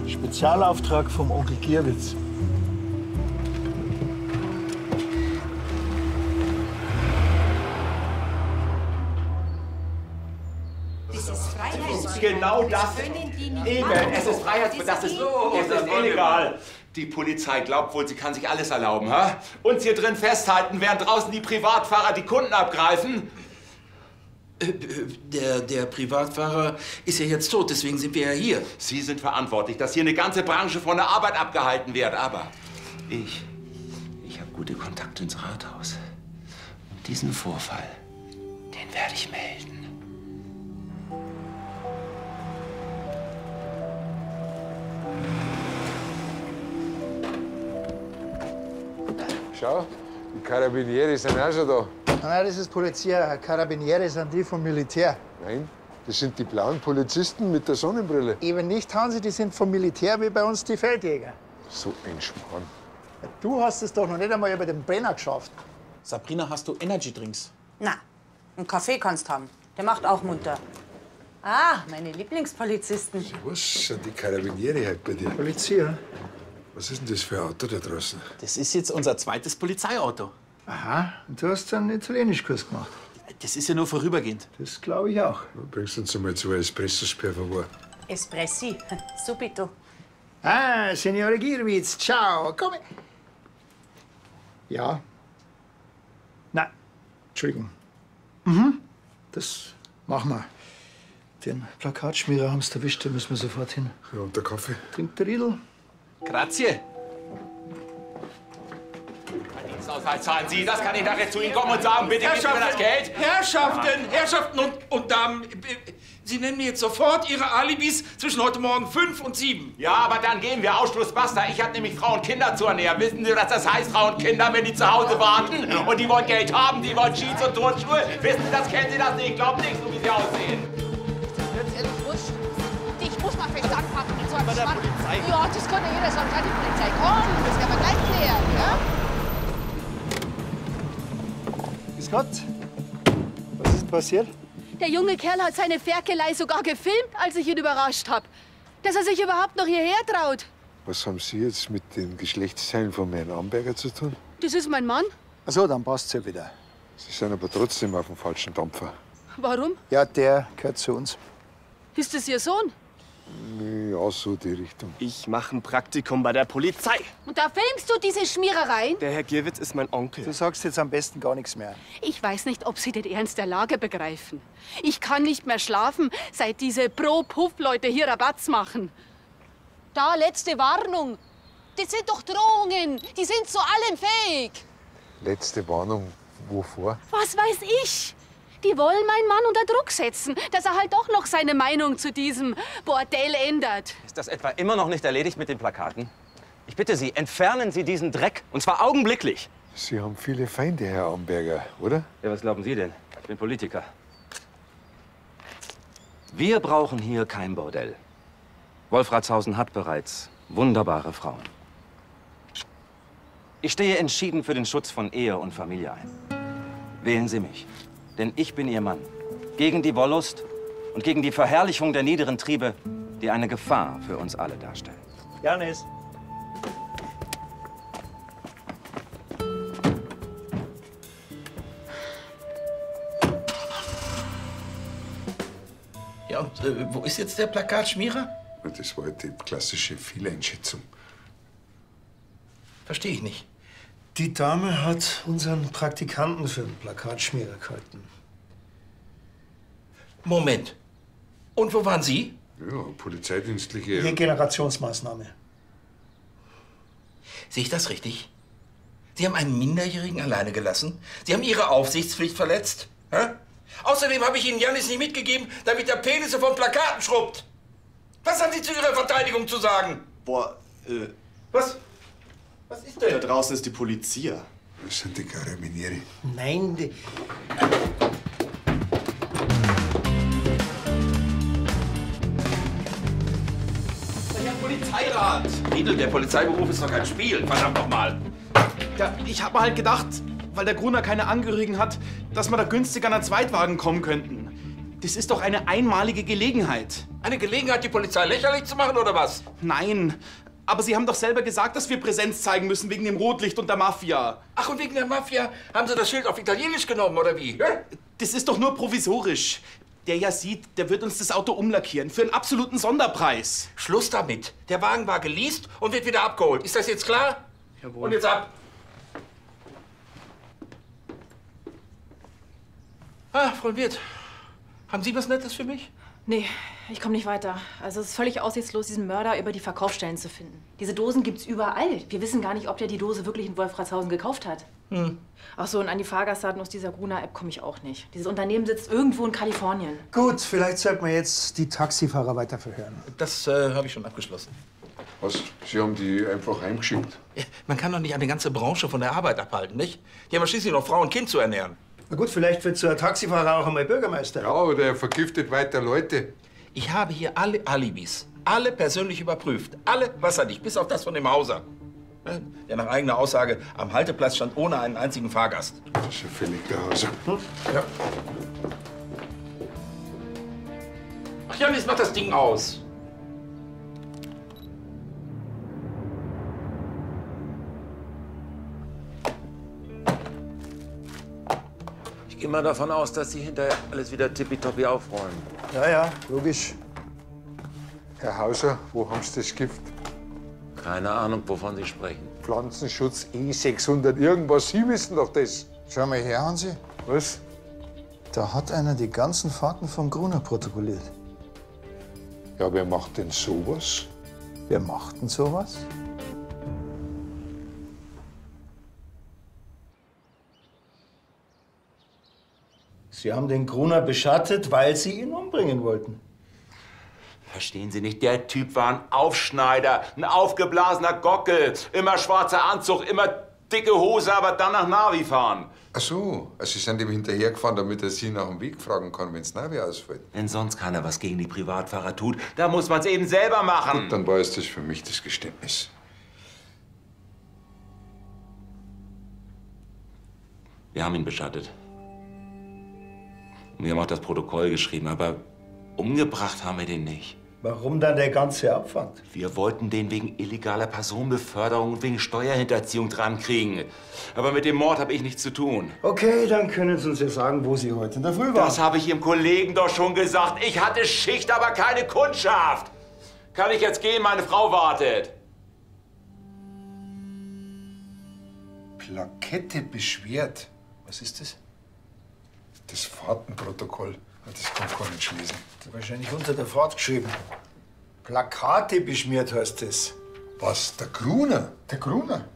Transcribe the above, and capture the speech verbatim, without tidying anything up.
Spezialauftrag vom Onkel Gierwitz. Genau das. Eben, es ist Freiheitsberaubung. Das ist, das ist illegal. Die Polizei glaubt wohl, sie kann sich alles erlauben, ha? Uns hier drin festhalten, während draußen die Privatfahrer die Kunden abgreifen. Der, der Privatfahrer ist ja jetzt tot, deswegen sind wir ja hier. Sie sind verantwortlich, dass hier eine ganze Branche von der Arbeit abgehalten wird. Aber ich, ich habe gute Kontakte ins Rathaus. Und diesen Vorfall, den werde ich melden. Schau, die Karabinieri sind auch schon da. Nein, das ist Polizei. Karabinieri sind die vom Militär. Nein, das sind die blauen Polizisten mit der Sonnenbrille. Eben nicht, Hansi, die sind vom Militär wie bei uns die Feldjäger. So ein Schmarrn. Du hast es doch noch nicht einmal über den Brenner geschafft. Sabrina, hast du Energydrinks? Na, einen Kaffee kannst haben. Der macht auch munter. Ah, meine Lieblingspolizisten. Was sind die Karabinieri halt bei dir? Polizei? Was ist denn das für ein Auto da draußen? Das ist jetzt unser zweites Polizeiauto. Aha, und du hast einen Italienischkurs gemacht. Das ist ja nur vorübergehend. Das glaube ich auch. Bringst uns einmal zwei Espressos per favor. Espressi, subito. Ah, Signore Gierwitz, ciao, komm. Ja. Nein, Entschuldigung. Mhm, das machen wir. Den Plakatschmierer haben sie erwischt, da müssen wir sofort hin. Ja, und der Kaffee? Trinkt der Riedel? Grazie. Dienstausweis zahlen Sie, das kann ich nachher zu Ihnen kommen und sagen, bitte geben Sie mir das Geld. Herrschaften, Herrschaften und, und Damen, Sie nennen mir jetzt sofort Ihre Alibis zwischen heute Morgen fünf und sieben. Ja, aber dann gehen wir, Ausschluss, basta. Ich habe nämlich Frau und Kinder zu ernähren. Wissen Sie, was das heißt, Frau und Kinder, wenn die zu Hause warten? Und die wollen Geld haben, die wollen Jeans und Turnschuhe. Wissen Sie, das kennen Sie das nicht. Glaubt nicht, so wie Sie aussehen. Ich muss mal fest anpacken mit so einem Schmarrn. Ja, das kann ja jeder sagen. Schau, die Polizei. Komm, das werden wir gleich klären, ja? Grüß Gott. Was ist passiert? Der junge Kerl hat seine Ferkelei sogar gefilmt, als ich ihn überrascht habe. Dass er sich überhaupt noch hierher traut. Was haben Sie jetzt mit den Geschlechtsteilen von Herrn Amberger zu tun? Das ist mein Mann. Ach so, dann passt's ja wieder. Sie sind aber trotzdem auf dem falschen Dampfer. Warum? Ja, der gehört zu uns. Ist das Ihr Sohn? Ja, so die Richtung. Ich mache ein Praktikum bei der Polizei. Und da filmst du diese Schmierereien? Der Herr Gierwitz ist mein Onkel. Du sagst jetzt am besten gar nichts mehr. Ich weiß nicht, ob Sie den Ernst der Lage begreifen. Ich kann nicht mehr schlafen, seit diese Pro-Puff-Leute hier Rabatz machen. Da, letzte Warnung. Das sind doch Drohungen. Die sind zu allem fähig. Letzte Warnung, wovor? Was weiß ich? Die wollen meinen Mann unter Druck setzen, dass er halt doch noch seine Meinung zu diesem Bordell ändert. Ist das etwa immer noch nicht erledigt mit den Plakaten? Ich bitte Sie, entfernen Sie diesen Dreck, und zwar augenblicklich. Sie haben viele Feinde, Herr Amberger, oder? Ja, was glauben Sie denn? Ich bin Politiker. Wir brauchen hier kein Bordell. Wolfratshausen hat bereits wunderbare Frauen. Ich stehe entschieden für den Schutz von Ehe und Familie ein. Wählen Sie mich. Denn ich bin Ihr Mann. Gegen die Wollust und gegen die Verherrlichung der niederen Triebe, die eine Gefahr für uns alle darstellen. Janis. Ja, und äh, wo ist jetzt der Plakatschmierer? Das war halt die klassische Fehleinschätzung. Verstehe ich nicht. Die Dame hat unseren Praktikanten für den Plakatschmierer gehalten. Moment. Und wo waren Sie? Ja, polizeidienstliche... Regenerationsmaßnahme. Sehe ich das richtig? Sie haben einen Minderjährigen alleine gelassen? Sie haben Ihre Aufsichtspflicht verletzt? Hä? Außerdem habe ich Ihnen Janis nicht mitgegeben, damit er Penisse von Plakaten schrubbt. Was haben Sie zu Ihrer Verteidigung zu sagen? Boah, äh... Was? Was ist denn? Da draußen ist die Polizei. Das sind die Karabinieri. Nein, die... Herr Polizeirat! Riedel, der Polizeiberuf ist doch kein Spiel. Verdammt noch mal. Ja, ich habe halt gedacht, weil der Gruner keine Angehörigen hat, dass wir da günstig an einen Zweitwagen kommen könnten. Das ist doch eine einmalige Gelegenheit. Eine Gelegenheit, die Polizei lächerlich zu machen, oder was? Nein, aber Sie haben doch selber gesagt, dass wir Präsenz zeigen müssen wegen dem Rotlicht und der Mafia. Ach, und wegen der Mafia haben Sie das Schild auf Italienisch genommen, oder wie? Ja? Das ist doch nur provisorisch. Der ja sieht, der wird uns das Auto umlackieren für einen absoluten Sonderpreis. Schluss damit. Der Wagen war geleast und wird wieder abgeholt. Ist das jetzt klar? Jawohl. Und jetzt ab. Ah, Frau Wirth, haben Sie was Nettes für mich? Nee, ich komme nicht weiter. Also es ist völlig aussichtslos, diesen Mörder über die Verkaufsstellen zu finden. Diese Dosen gibt's überall. Wir wissen gar nicht, ob der die Dose wirklich in Wolfratshausen gekauft hat. Hm. Ach so, und an die Fahrgastdaten aus dieser Gruner-App komme ich auch nicht. Dieses Unternehmen sitzt irgendwo in Kalifornien. Gut, vielleicht sollten wir jetzt die Taxifahrer weiter verhören. Das äh, habe ich schon abgeschlossen. Was? Sie haben die einfach heimgeschickt? Ja, man kann doch nicht eine ganze Branche von der Arbeit abhalten, nicht? Die haben ja schließlich noch Frau und Kind zu ernähren. Na gut, vielleicht wird so ein Taxifahrer auch einmal Bürgermeister. Ja, oder er vergiftet weiter Leute. Ich habe hier alle Alibis, alle persönlich überprüft. Alle wasserdicht, bis auf das von dem Hauser. Der nach eigener Aussage am Halteplatz stand ohne einen einzigen Fahrgast. Das ist ja völlig der Hauser. Hm? Ja. Ach ja, jetzt macht das Ding aus. Ich gehe mal davon aus, dass Sie hinterher alles wieder tippitoppi aufräumen. Ja, ja, logisch. Herr Hauser, wo haben Sie das Gift? Keine Ahnung, wovon Sie sprechen. Pflanzenschutz E sechshundert irgendwas. Sie wissen doch das. Schau mal her, Hansi. Was? Da hat einer die ganzen Fahrten vom Gruner protokolliert. Ja, wer macht denn sowas? Wer macht denn sowas? Sie haben den Gruner beschattet, weil Sie ihn umbringen wollten. Verstehen Sie nicht, der Typ war ein Aufschneider, ein aufgeblasener Gockel. Immer schwarzer Anzug, immer dicke Hose, aber dann nach Navi fahren. Ach so, also Sie sind ihm hinterhergefahren, damit er Sie nach dem Weg fragen kann, wenn's Navi ausfällt. Wenn sonst keiner was gegen die Privatfahrer tut, dann muss man's eben selber machen. Gut, dann war es das für mich das Geständnis. Wir haben ihn beschattet. Wir haben auch das Protokoll geschrieben, aber umgebracht haben wir den nicht. Warum dann der ganze Aufwand? Wir wollten den wegen illegaler Personenbeförderung und wegen Steuerhinterziehung drankriegen. Aber mit dem Mord habe ich nichts zu tun. Okay, dann können Sie uns ja sagen, wo Sie heute in der Früh waren. Das habe ich Ihrem Kollegen doch schon gesagt. Ich hatte Schicht, aber keine Kundschaft. Kann ich jetzt gehen? Meine Frau wartet. Plakette beschwert. Was ist das? Das Fahrtenprotokoll. Das kann ich gar nicht schließen. Das ist wahrscheinlich unter der Fahrt geschrieben. Plakate beschmiert heißt das. Was? Der Gruner? Der Gruner?